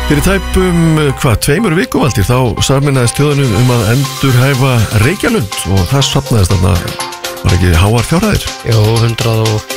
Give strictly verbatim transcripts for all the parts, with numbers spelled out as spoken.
Fyrir tæpum, hvað, tveimur vikum aldir þá sameinaðist þjóðunum um að endurhæfa Reykjalund og það safnaðist þarna, var ekki háar fjárhæðir? Jú, hundrað og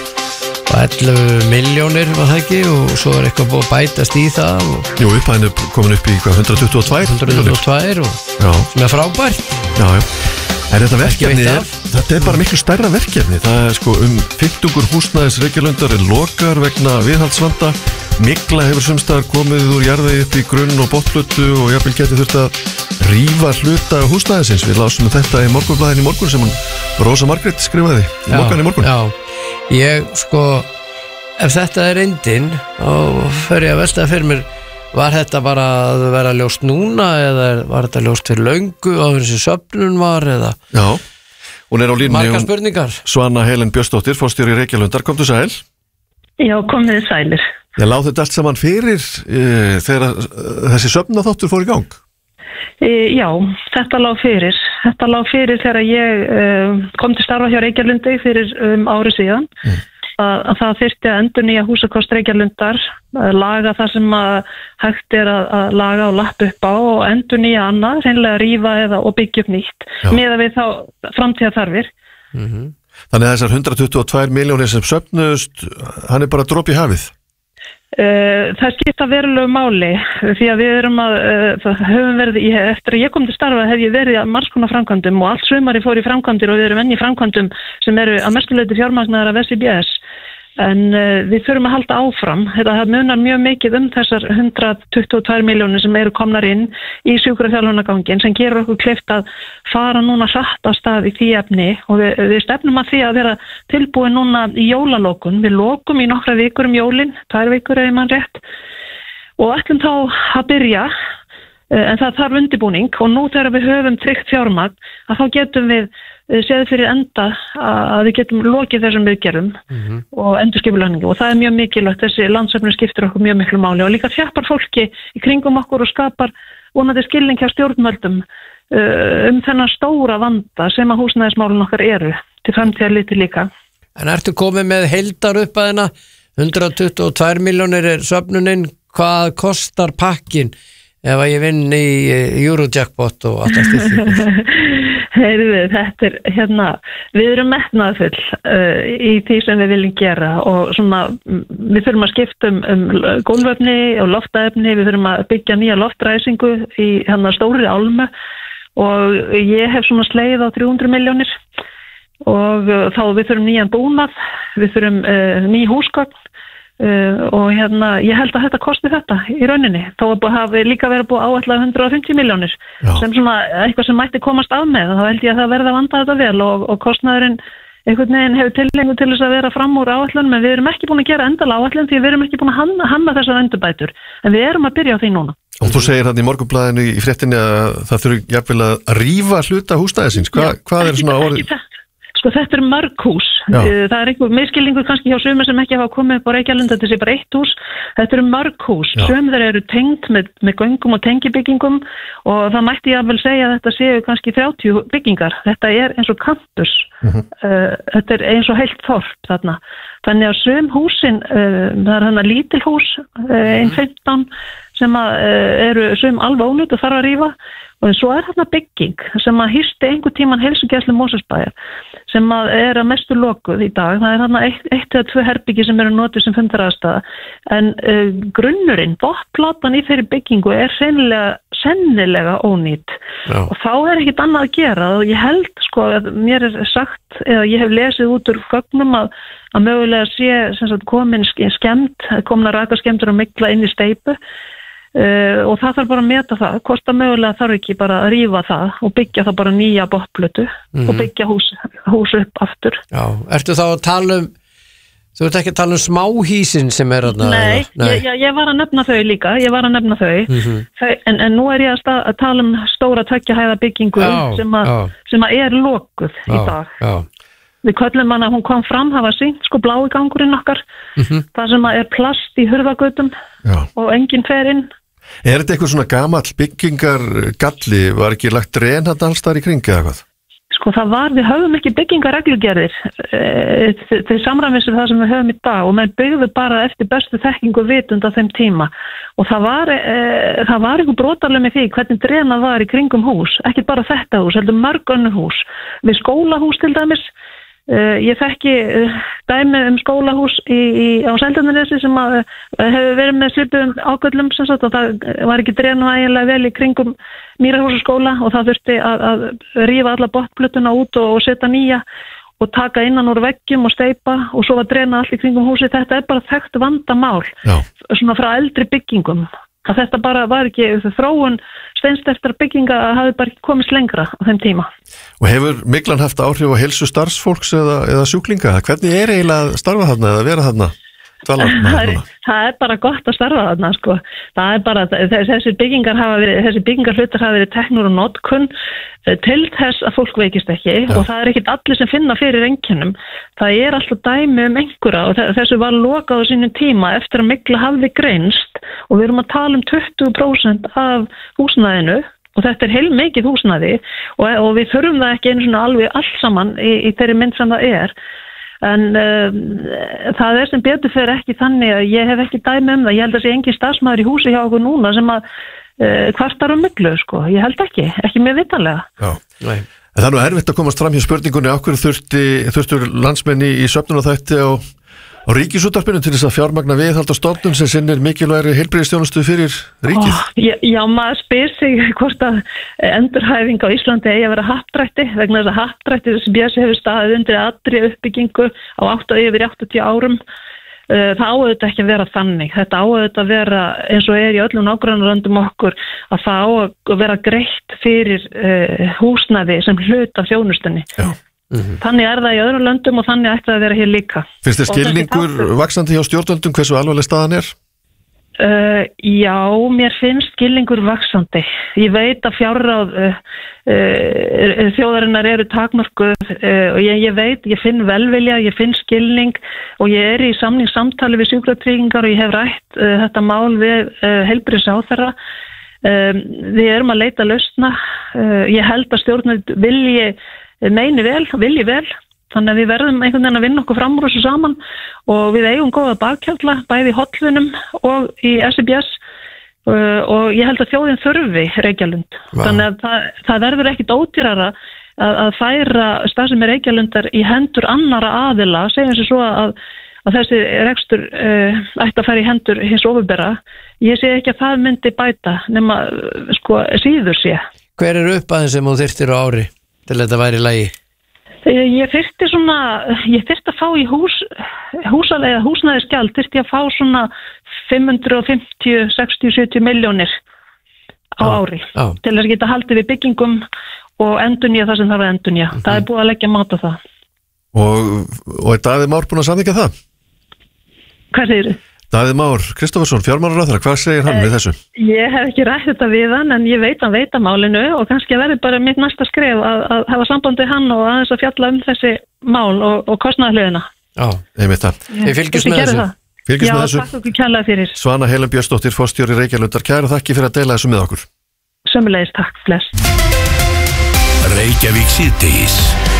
ellefu milljónir var það ekki og svo er eitthvað búið að bætast í það og... Jú, upphæðin er komin upp í hvað, hundrað tuttugu og tvær? hundrað tuttugu og tvær og sem er frábært. Já, já. En þetta verkefni er, þetta er bara miklu stærra verkefni. Það er sko um fimmtungur húsnæðis Reykjalundar er lokar vegna viðhaldsvanda. Mygla hefur sumstaðar komið úr jarðvegi upp í grunn og botnplötu og jafnvel geti þurft að rífa hluta húsnæðisins. Við lásum þetta í Morgunblaðinu í morgun sem hann Rósa Margrét skrifaði í morgun í morgun. Já, ég sko, ef þetta er reyndin og fer ég að velta fyrir mér, var þetta bara að vera ljóst núna eða var þetta ljóst fyrir löngu á þessi söfnun var eða? Já, hún er á línunni. Margar spurningar. Svana Helen Björnsdóttir, forstjóri Reykjalundar, komdu sæl. Já, komið sælir. Ég láð þetta allt saman fyrir e, þegar e, þessi söfnaþáttur fór í gang? E, já, þetta lág fyrir. Þetta lág fyrir þegar ég e, kom til starfa hjá Reykjalundi fyrir um, ári síðan. Mm. Að, að það þyrfti að endurnýja húsakost Reykjalundar, laga það sem að hægt er að, að laga og lappa upp á og endurnýja annað, hreinlega rífa eða og byggja upp nýtt, miðað við þá framtíðarþarfir. Mm-hmm. Þannig að þessar hundrað tuttugu og tvær milljónir sem söfnuðust, hann er bara dropp í hafið? Uh, það skipta verulegu máli því að við erum að uh, höfum verið, í, eftir að ég kom til starfa hef ég verið að margs konar framkvæmdum og allt sumari fór í framkvæmdir og við erum enn í framkvæmdum sem eru að mestuleyti fjármagnaðar af S I B S en uh, við þurfum að halda áfram. Þetta munar mjög mikið um þessar hundrað tuttugu og tvær milljónir sem eru komnar inn í sjúkraþjálfunarganginn sem gerur okkur kleift að fara núna hratt á stað í því efni og við, við stefnum að því að vera tilbúin núna í jólalokun. Við lokum í nokkra vikur um jólin, tvær vikur ef mann rétt og ætlum þá að byrja en það þarf undirbúning og nú þegar við höfum tryggt fjármagn að þá getum við séð fyrir enda að við getum lokið þessum viðgerðum mm-hmm. og endurskipulagningu og það er mjög mikilvægt, þessi landsöfnun skiptir okkur mjög miklu máli og líka þjappar fólki í kringum okkur og skapar vonandi skilning hjá stjórnvöldum um þennan stóra vanda sem að húsnæðismálun okkar eru til framtíðar liti líka. En ertu komið með heildar upphæðina, hundrað tuttugu og tvær milljónir er söfnunin, hvað kostar pakkin ef að ég vinn í Eurojackpot og allt að styrja? Heyrðu, þetta er hérna, við erum metnaðfull uh, í því sem við viljum gera og svona, við þurfum að skipta um, um gólfefni og loftaefni, við þurfum að byggja nýja loftræsingu í hérna stóri álmu og ég hef svona slegið á þrjú hundruð milljónir og uh, þá við þurfum nýjan búnað, við þurfum uh, ný húsgögn Uh, og hérna, ég held að þetta kosti þetta í rauninni, þó að hafi líka verið búið áætlað hundrað og fimmtíu milljónir sem svona eitthvað sem mætti komast af með þá held ég að það verði að vanda þetta vel og, og kostnaðurinn einhvern veginn hefur tilhengu til þess að vera fram úr áætlun en við erum ekki búin að gera endala áætlun því við erum ekki búin að hanna, hanna þessar endurbætur en við erum að byrja á því núna. Og þú segir hann í Morgunblaðinu í fréttinni að það þurfi jafnvel að rífa hluta húsnæðisins, Hva, hvað er svona orðið? Sko þetta er mörg hús, Já. Það er einhver miskilningur kannski hjá sumir sem ekki hafa komið upp á Reykjalund, þetta sé bara eitt hús, þetta eru mörg hús, sum þeir eru tengd með, með göngum og tengibyggingum og það mætti ég að vel segja að þetta séu kannski þrjátíu byggingar, þetta er eins og campus, uh-huh. uh, þetta er eins og heilt þorp þarna, þannig að sum húsin, uh, það er hann að lítil hús, uh, einn fimmtán sem að, uh, eru sum alveg ónýtt og þarf að rífa og svo er þarna bygging sem að hýsti einhver tíman heilsugæslu Mosfellsbæjar sem að er að mestu lokuð í dag. Það er þarna eitt, eitt eða tvö herbyggi sem eru notið sem fundaraðstaða en uh, grunnurinn, botnplatan í þeirri byggingu er sennilega, sennilega ónýtt Já. Og þá er ekkit annað að gera og ég held sko að mér er sagt eða ég hef lesið út úr gögnum að, að mögulega sé sem sagt, komin skemmt, komin að raka skemmtur og mikla inn í steypu Uh, og það þarf bara að meta það, hvort að mögulega þarf ekki bara að rífa það og byggja það bara nýja botnplötu mm-hmm. og byggja hús, hús upp aftur. Já, ertu þá að tala um, þú ert ekki að tala um smáhísin sem er þarna? Nei, Nei. Ég, ég, ég var að nefna þau líka, ég var að nefna þau, mm-hmm. þau en, en nú er ég að, stað, að tala um stóra tveggjahæða byggingu já, sem, a, sem að er lokuð já, í dag. Já. Við köllum hann að hún kom fram, það var sínt, sko blái gangurinn okkar, mm-hmm. það sem að er plast í hurðagötum og enginn fer inn. Er þetta eitthvað svona gamall byggingar galli, var ekki lagt dren hann alls þar í kring eða hvað? sko það var, við höfum ekki byggingareglugerðir e, til samræmis við það sem við höfum í dag og menn byggðu bara eftir bestu þekkingu og vitund á þeim tíma og það var, e, það var einhver brotaleg með því hvernig drenað var í kringum hús, ekki bara þetta hús, heldur mörg önnur hús, við skólahús til dæmis. Uh, ég þekki uh, dæmi um skólahús í, í, á Seltjarnarnesi sem að, uh, hefur verið með svipuðum ágöllum sem sagt, og það var ekki drenað ægilega vel í kringum Mýrahúsaskóla og það þurfti að, að rífa alla botnplötuna út og, og setja nýja og taka innan úr veggjum og steypa og svo var drenað allt í kringum húsi. Þetta er bara þekkt vandamál Já. Svona frá eldri byggingum að þetta bara var ekki þróun steinsteyptra bygginga að hafi bara ekki komist lengra á þeim tíma. Og hefur myglan haft áhrif á heilsu starfsfólks eða, eða sjúklinga? Hvernig er eiginlega að starfa þarna eða vera þarna? Það er, það er bara gott að starfa þarna sko. Það er bara, þessi byggingar hafa verið, þessi byggingarhlutar hafa verið teknur og notkun til þess að fólk veikist ekki Já. Og það er ekkit allir sem finna fyrir einkennum. Það er alltaf dæmi um einhverja og þessu var lokað á sínum tíma eftir að mygla hafði greinst og við erum að tala um tuttugu prósent af húsnæðinu og þetta er heilmikið húsnæði og, og við þurfum það ekki einu svona alveg allt saman í, í þeirri mynd sem það er. En uh, það er sem betur fyrir ekki þannig að ég hef ekki dæmi um það. Ég held að sé engin starfsmaður í húsi hjá okkur núna sem að uh, kvartar um myglu, sko. Ég held ekki, ekki með vitanlega. Já, nei. En það er nú erfitt að komast fram hjá spurningunni á hverju þurfti, þurftur landsmenn í, í söfnunarþætti á, á ríkisútvarpinu til þess að fjármagna viðhald á stofnun sem sinnir mikilvægri heilbrigðisþjónustu fyrir ríkið? Ó, já, já, maður spyr sig hvort að endurhæfing á Íslandi eigi að vera happdrætti vegna þess að happdrætti sem B S hefur staðið undir allri uppbyggingu á átta yfir áttatíu árum. Það á auðvitað ekki að vera þannig. Þetta á auðvitað að vera eins og er í öllum nágrannalöndum okkur að það á að vera greitt fyrir uh, húsnæði sem hlut af þjónustunni. Já. Mm-hmm. Þannig er það í öðrum löndum og þannig ætti það að vera hér líka. Finnst þér skilningur vaxandi hjá stjórnvöldum hversu alvarleg staðan er? Uh, já, mér finnst skilningur vaxandi. Ég veit að fjárráð uh, uh, þjóðarinnar eru takmörkuð uh, og ég, ég veit, ég finn velvilja, ég finn skilning og ég er í samningssamtali við sjúkratryggingar og ég hef rætt uh, þetta mál við uh, heilbrigðisráðherra. Um, við erum að leita lausna. Uh, ég held að stjórnvöld vilji meini vel, vilji vel, þannig að við verðum einhvern veginn að vinna okkur fram úr þessu saman og við eigum góða bakkjarla bæði í hollunum og í S I B S uh, og ég held að þjóðin þurfi Reykjalund. Wow. Þannig að það, það verður ekkit ódýrara að, að færa starfsemi Reykjalundar í hendur annara aðila, segjum sér svo að, að þessi rekstur uh, ætti að fara í hendur hins opinbera. Ég sé ekki að það myndi bæta nema sko síður sé. Hver er upp aðeins sem þú þyrftir á ári? Til þetta væri í lagi? Ég þyrfti svona, ég þyrfti að fá í hús, húsalega húsnæðisgjald, þyrfti að fá svona fimm hundruð fimmtíu, sextíu, sjötíu milljónir á ah, ári ah. til þess að geta haldið við byggingum og endurnýja það sem þarf að endurnýja. Mm-hmm. Það er búið að leggja mat á það. Og, og er Daði Már búin að samþykkja það? Hvað segirðu? Daði Már Kristófersson, fjármálaráðherra, hvað segir hann eh, við þessu? Ég hef ekki rætt þetta við hann en ég veit hann veit að málinu og kannski verður bara mitt næsta skref að, að hafa sambandi hann og aðeins að fjalla um þessi mál og, og kostnaðarhliðina. Já, ég veit það. Við fylgjumst með þessu. Fylgjumst Já, með þessu. takk okkur kærlega fyrir. Svana Helen Björnsdóttir, forstjóri Reykjalundar, kæra þakki fyrir að deila þessu með okkur. Sömuleiðis, takk, bless. Reykjavík síðdegis.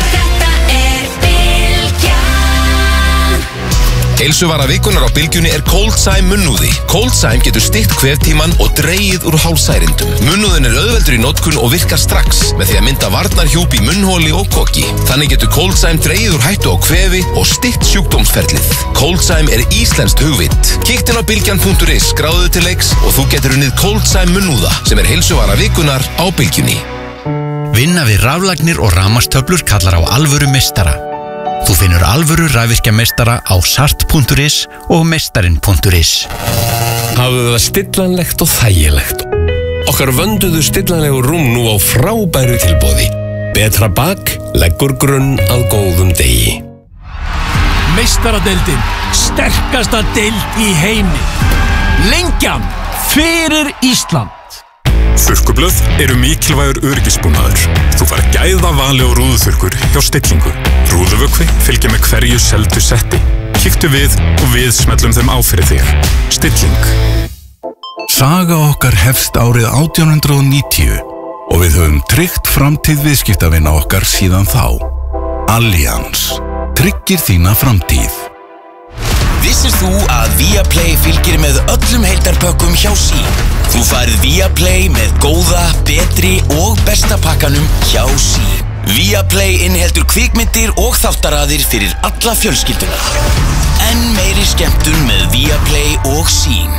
Heilsuvara vikunar á Bylgjunni er Coldsime munnúði. Coldsime getur stytt kveftíman og dregið úr hálsærindum. Munnúðin er auðveldur í notkun og virkar strax með því að mynda varnarhjúp í munnholi og koki. Þannig getur Coldsime dregið úr hættu á kvefi og stytt sjúkdómsferlið. Coldsime er íslenskt hugvit. Kíktin á bylgjan punktur is, skráðu til leiks og þú getur unnið Coldsime munnúða sem er heilsuvara vikunar á Bylgjunni. Vinna við raflagnir og rafmagnstöflur kallar á alvöru meistara. Þú finnur alvöru rafvirkjameistara á sart punktur is og meistarinn punktur is. Hafðu það stillanlegt og þægilegt. Okkar vönduðu stillanlegu rúm nú á frábæru tilboði. Betra bak leggur grunn að góðum degi. Meistaradeildin, sterkasta deild í heimi. Lengjan fyrir Ísland. Þurrkublöð eru mikilvægur öryggisbúnaður. Þú fær gæða vali og rúðuþurrkur hjá Stillingu. Rúðuvökvi fylgir með hverju seldu setti. Kíktu við og við smellum þeim á fyrir þig. Stilling. Saga okkar hefst árið átján hundruð og níutíu og við höfum tryggt framtíð viðskiptavina okkar síðan þá. Allianz tryggir þína framtíð. Vissir þú að Viaplay fylgir með öllum heildarpökkum hjá Sín? Þú færð Viaplay með góða, betri og besta pakkanum hjá Sín. Viaplay inniheldur kvikmyndir og þáttaraðir fyrir alla fjölskylduna. Enn meiri skemmtun með Viaplay og Sín.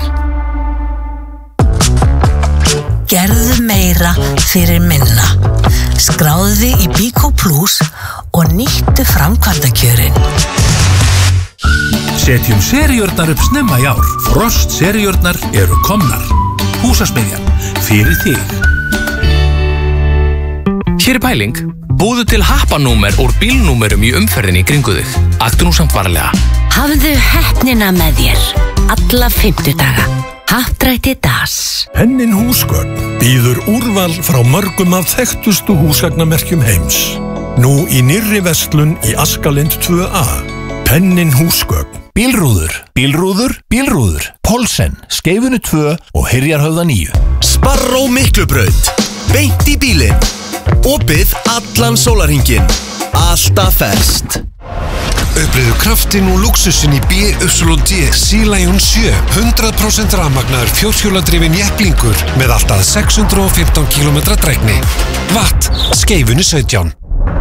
Gerðu meira fyrir minna. Skráðu þig í Bíkó Plus og nýttu framkvæmdakjörin. Setjum seríurnar upp snemma í ár. Frost seríurnar eru komnar. Húsasmiðjan, fyrir þig. Hér er pæling. Búðu til happanúmer úr bílnúmerum í umferðinni í kringu þig. Aktu nú samt varlega. Hafðu heppnina með þér. Alla fimmtudaga. Happdrætti Das. Pennin húsgögn býður úrval frá mörgum af þekktustu húsgagnamerkjum heims. Nú í nýrri verslun í Askalind tvö A. Pennin húsgögn. Bílrúður, bílrúður, bílrúður. Pólsen, Skeifunu tvö og Hyrjarhöfða níu. Sparró Miklubraut. Beint í bílinn. Opið allan sólarhringinn. Alltaf ferskt. Upplifðu kraftin og lúxusinn í B Y D Sea Lion sjö. hundrað prósent rafmagnaður fjórhjóladrifinn jepplingur með allt að sex hundruð og fimmtán kílómetra drægni. Watt, Skeifunu sautján.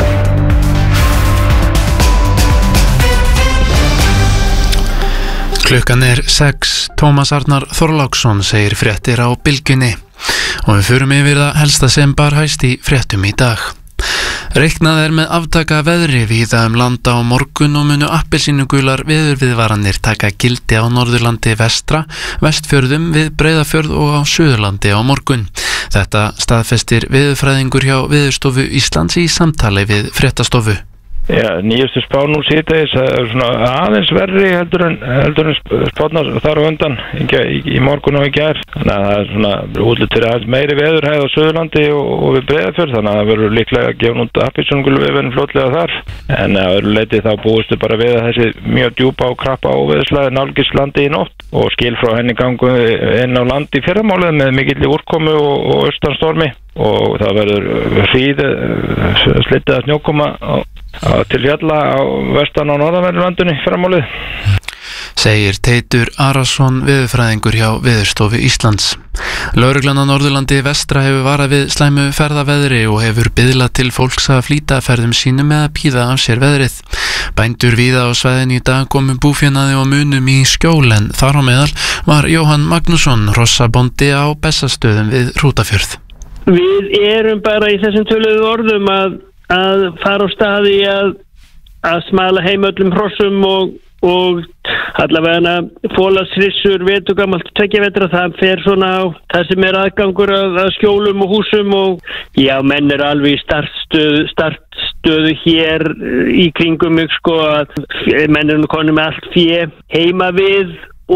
Klukkan er sex. Tómas Arnar Þorláksson segir fréttir á Bylgjunni og við förum yfir það helsta sem bar hæst í fréttum í dag. Reiknað er með aftaka veðri víða um landa á morgun og munu appelsínugular veðurviðvaranir taka gildi á Norðurlandi vestra, Vestfjörðum, við Breiðafjörð og á Suðurlandi á morgun. Þetta staðfestir veðurfræðingur hjá Veðurstofu Íslands í samtali við Fréttastofu. Já, nýjustu spá nú síðdegis er svona aðeins verri heldur en, heldur en spárnar þar á undan í, í, í morgun og í gær. Þannig að það er svona útlit fyrir aðeins meiri veðurhæð á Suðurlandi og, og við Breiðafjörð, þannig að það verður líklega að gefa út appelsínugulviðin fljótlega þar. En að öðru leyti þá búistu bara við að þessi mjög djúpa og krappa óveðurslæði nálgist landi í nótt og skil frá henni gangu inn á land í fyrramálið með mikilli úrkomu og, og austanstormi og það verður hríð, slitið að snjókoma á til fjalla á vestan á norðanverðurlandinu framálið. Segir Teitur Arason veðurfræðingur hjá Veðurstofu Íslands. Lögreglan á Norðurlandi vestra hefur varað við slæmu ferðaveðri og hefur biðlað til fólks að flýta ferðum sínum með að píða af sér veðrið. Bændur víða á svæðinu í dag komu búfénaði og munum í skjól en þar á meðal var Jóhann Magnússon, hrossabóndi á Bessastöðum við Hrútafjörð. Við erum bara í þessum töluðu orðum að að fara á staði að, að smala heim öllum hrossum og, og allavega fólasrissur, vetugamalt tveggja vetra, það fer svona á það sem er aðgangur að, að skjólum og húsum og já, menn er alveg í startstöðu, startstöðu hér í kringum mig sko að menn er nú konum með allt fjö heima við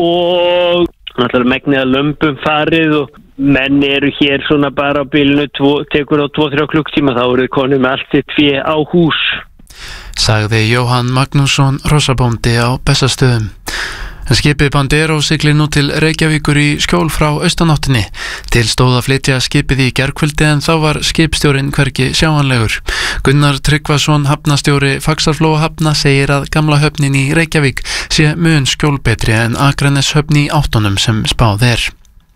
og náttúrulega megnið að lömpum farið og menn eru hér svona bara á bylunu tekur á tvo til þrjá klukktíma þá eru konum með allt sitt fé á hús. Sagði Jóhann Magnússon, hrossabóndi á Bessastöðum. Skipið Bandero siglir nú til Reykjavíkur í skjól frá austanáttinni. Til stóð að flytja skipið í gærkvöldi en þá var skipstjórinn hvergi sjáanlegur. Gunnar Tryggvason, hafnastjóri Faxaflóa hafna, segir að gamla höfnin í Reykjavík sé mun skjólbetri en Akraneshöfn í áttunum sem spáð er.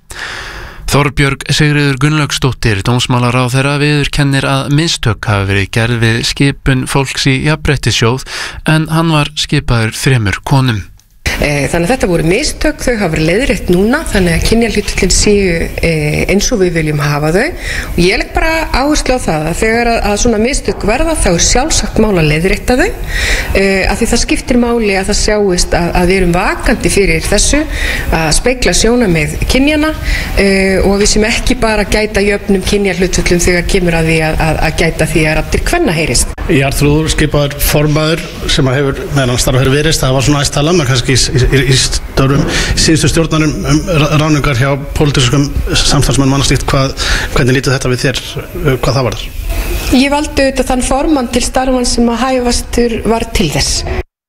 Þorbjörg Sigríður Gunnlaugsdóttir, dómsmálaráðherra, viðurkennir að mistök hafi verið gerð við skipun fólks í jafnréttissjóð en hann var skipaður þremur konum. Þannig að þetta voru mistök, þau hafa verið leiðrétt núna, þannig að kynjahlutföllin séu eins og við viljum hafa þau og ég legg bara áherslu á það að þegar að svona mistök verða þá er sjálfsagt mál að leiðrétta þau af því það skiptir máli að það sjáist að, að við erum vakandi fyrir þessu að spegla sjónarmið kynjana og við sem ekki bara gæta jöfnum kynjahlutföllum þegar kemur að því að, að, að gæta því að raddir kvenna heyrist. Jarþrúður skipaður formaður sem að hefur meðan starf hefur verið, það var svona æst talað, maður kannski í, í, í störum síðustu stjórnarnum um ráningar hjá pólitískum samstarfsmenn mannslíkt, hvað, hvernig lítið þetta við þér, hvað það var þar? Ég valdi auðvitað þann formann til starfan sem að hæfastur var til þess.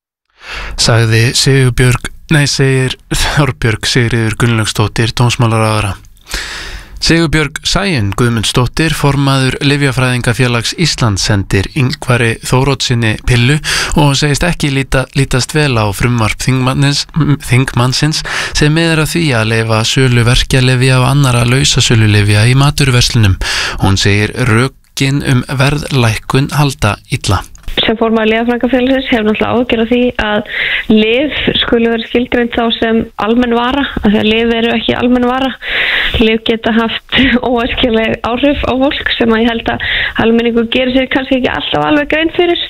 Sagði Sigurbjörg, nei segir Þorbjörg Sigríður Gunnlaugsdóttir, dómsmálaráðherra. Sigurbjörg Sæunn Guðmundsdóttir, formaður Lyfjafræðingafélags Íslands, sendir Ingvari Þóroddssyni pillu og segist ekki líta, lítast vel á frumvarp þingmannsins sem miðar að því að leyfa sölu verkjalyfja og annara lausasölulyfja í maturverslunum. Hún segir rökin um verðlækkun halda illa. Sem formaður Lyfjafræðingafélagsins hefur náttúrulega áhyggjur af því að lyf skulu vera skilgreind þá sem almenn vara, af því að lyf eru ekki almenn vara. Lyf geta haft óæskileg áhrif á fólk sem að ég held að almenningur gerir sér kannski ekki alltaf alveg grein fyrir,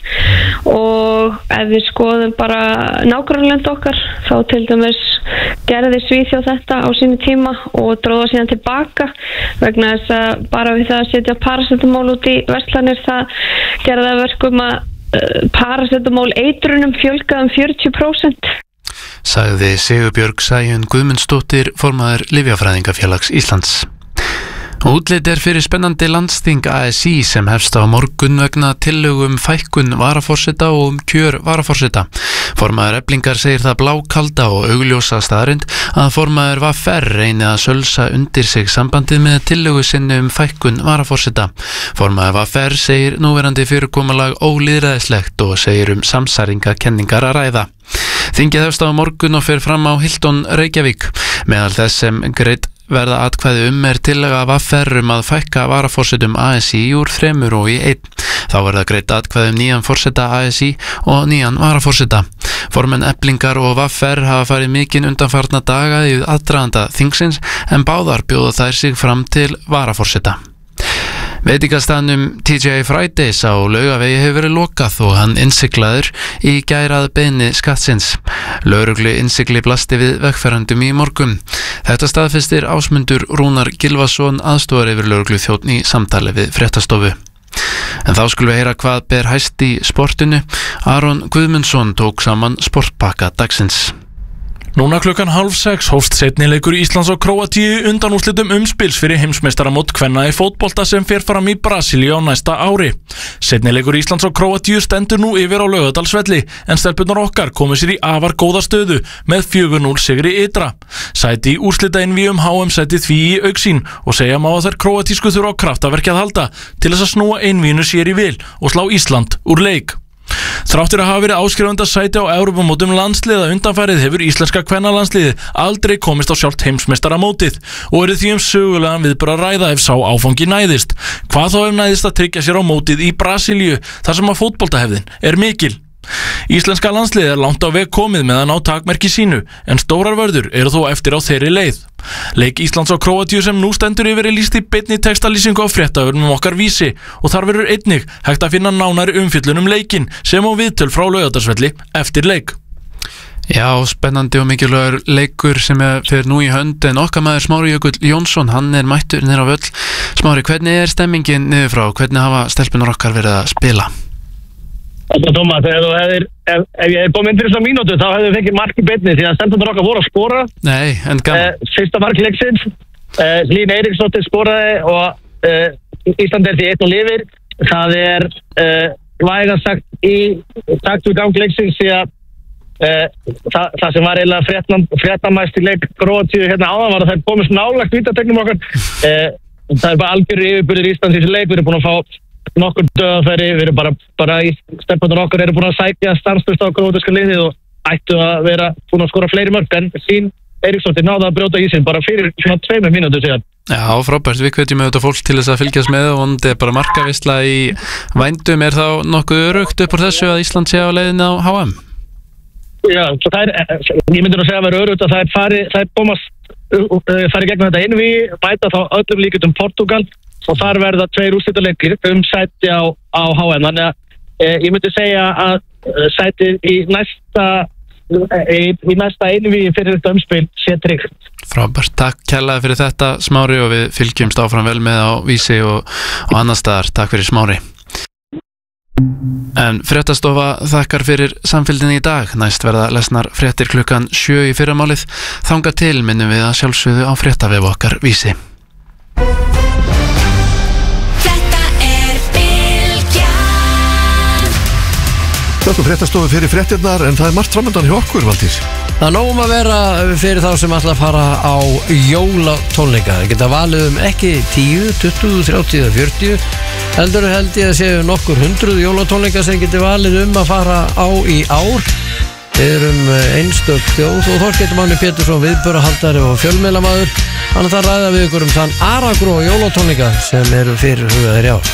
og ef við skoðum bara nágrannalönd okkar, þá til dæmis gerði Svíþjóð þetta á sínu tíma og dróða síðan tilbaka vegna þess að bara við það að setja paracetamól út í verslanir, það gerði að verkum að paracetamól eitrunum fjölgaði um fjörutíu prósent. Sagði Sigurbjörg Sæunn Guðmundsdóttir, formaður Lyfjafræðingafélags Íslands. Útlit er fyrir spennandi landsþing A S í sem hefst á morgun vegna tillögum fækkun varaforseta og um kjör varaforseta. Formaður Eflingar segir það blákalda og augljósa staðrind að formaður V R reyni að sölsa undir sig sambandið með tillögu sinni um fækkun varaforseta. Formaður V R segir núverandi fyrirkomulag ólýðræðislegt og segir um samsæringakenningar að ræða. Þingið hefst á morgun og fer fram á Hilton Reykjavík. Meðal þess sem greidd verða atkvæði um er tillaga V R um að fækka varaforsetum A S í úr þremur og í einn. Þá verða greidd atkvæði um nýjan forseta A S í og nýjan varaforseta. Formenn Eflingar og V R hafa farið mikinn undanfarna daga í aðdraganda þingsins en báðar bjóða þær sig fram til varaforseta. Veitingastaðnum T J Fridays á Laugavegi hefur verið lokað og hann innsiglaður í gær að beiðni skattsins. Lögreglu innsigli blasti við vegfarendum í morgun. Þetta staðfestir Ásmundur Rúnar Gylfason, aðstofar yfir lögreglu þjónn í samtali við Fréttastofu. En þá skulum við heyra hvað ber hæst í sportinu. Aron Guðmundsson tók saman sportpakka dagsins. Núna klukkan hálf sex hófst seinni leikur Íslands og Króatíu undanúrslitum umspils fyrir heimsmeistaramót kvenna í fótbolta sem fer fram í Brasilíu á næsta ári. Seinni leikur Íslands og Króatíu stendur nú yfir á Laugardalsvelli en stelpurnar okkar komu sér í afar góða stöðu með fjögur núll sigri ytra. Sæti í úrslitaeinvíum H M sæti því í augsýn og segja má að þær króatísku þurfa á kraftaverki að halda til þess að snúa einvíinu sér í vil og slá Ísland úr leik. Þráttur að hafa verið áskrifanda sæti á Evrópumótum landsliða undanfærið hefur íslenska kvennalandsliðið aldrei komist á sjálft heimsmeistaramótið og eru því um sögulegan viðburð að ræða ef sá áfangi næðist. Hvað þá ef næðist að tryggja sér á mótið í Brasilíu þar sem að fótboltahefðin er mikil. Íslenska landsliðið er langt á veg komið með að ná takmerki sínu en stórar vörður eru þó eftir á þeirri leið. Leik Íslands og Króatíu sem nú stendur yfir er lýst í beinni textalýsingu á fréttavörnum okkar Vísi og þar verður einnig hægt að finna nánari umfjöllun um leikinn sem á viðtöl frá Laugardalsvelli eftir leik. Já, spennandi og mikilvægur leikur sem er fyrir nú í hönd en okkar maður Smári Jökull Jónsson, hann er mættur niður á völl. Smári, hvernig er stemmingin niður frá? Hvernig hafa stelpunar okkar verið að spila? Þetta Tómas, ef, ef, ef, ef ég er búin inn fyrir þessa mínútu þá hefðu við fengið mark í beinni því að stelpunar okkar voru að skora. Nei, en gaman. Eh, fyrsta mark leiksins, eh, Hlín Eiríksdóttir skoraði og eh, Ísland er því einn og lifir. Það er eh, vægast sagt í takt við gang leiksins því að eh, það, það sem var eiginlega fréttamæst í leik Króatíu hérna áðan var að þær komist nálægt vítategnum okkar. Eh, það er bara algjör yfirbyrður Íslands í þessu leik, við erum búin að fá nokkur döðafæri, við erum bara, bara í stelpunar okkar eru búin að sækja stanslust á króatíska liðið og ættu að vera búin að skora fleiri mörk en Hlín Eiríksdóttir náði að brjóta í sig bara fyrir svona tveimur mínútur síðan. Já, frábært, við hvetjum auðvitað fólk til þess að fylgjast með og það er bara markavisla í vændum. Er þá nokkuð örugt upp úr þessu að Ísland sé á leiðinni á H M? Já, það er, ég myndi nú segja að vera örugt að það er fari, það er komast fari gegnum þetta einví, mæta þá öllum líkjum Portugal og þar verða tveir úrslitaleikir um sæti á, á H M. Þannig að e, ég myndi segja að sæti í næsta í, í næsta einvíi fyrir þetta umspil sé tryggt. Frábært, takk kærlega fyrir þetta Smári og við fylgjumst áfram vel með á Vísi og, og annar staðar. Takk fyrir Smári. En Fréttastofa þakkar fyrir samfylgdinni í dag. Næst verða lesnar fréttir klukkan sjö í fyrramálið. Þangað til minnum við að sjálfsögðu á fréttavef okkar Vísi. Þökkum fréttastofu fyrir fréttirnar en það er margt framöndan hjá okkur, Valdís. Það er nógum að vera fyrir þá sem ætla að fara á jólatónleika. Það geta valið um ekki tíu, tuttugu, þrjátíu eða fjörutíu. Heldur held ég að séu nokkur hundruð jólatónleika sem geti valið um að fara á í ár. Við erum einstök þjóð og Þorsteinn Máni Pétursson, viðburðahaldari og fjölmiðlamaður. Hann þarf að ræða við ykkur um þann Aragró jólatónleika sem eru fyrirhugaðir í ár.